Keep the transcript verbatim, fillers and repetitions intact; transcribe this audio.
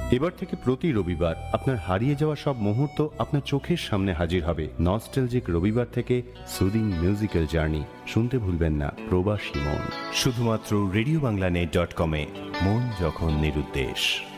এবার থেকে প্রতি রবিবার আপনার হারিয়ে যাওয়া সব মুহূর্ত আপনার চোখের সামনে হাজির হবে। নস্টালজিক রবিবার থেকে সুদিং মিউজিক্যাল জার্নি শুনতে ভুলবেন না। প্রবাসী মন, শুধুমাত্র রেডিও বাংলা নেট ডট কমে। মন যখন নিরুদ্দেশ।